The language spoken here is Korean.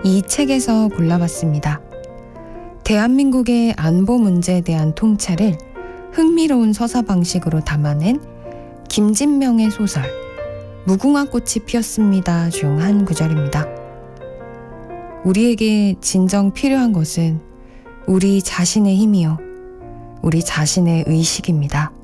이 책에서 골라봤습니다. 대한민국의 안보 문제에 대한 통찰을 흥미로운 서사 방식으로 담아낸 김진명의 소설 무궁화 꽃이 피었습니다 중 한 구절입니다. 우리에게 진정 필요한 것은 우리 자신의 힘이요, 우리 자신의 의식입니다.